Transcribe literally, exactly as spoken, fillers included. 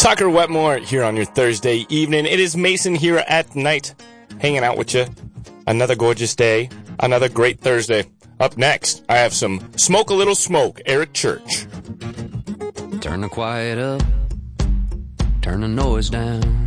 Tucker Wetmore here on your Thursday evening. It is Mason here at night, hanging out with you. Another gorgeous day, another great Thursday. Up next, I have some Smoke a Little Smoke, Eric Church. Turn the quiet up, turn the noise down.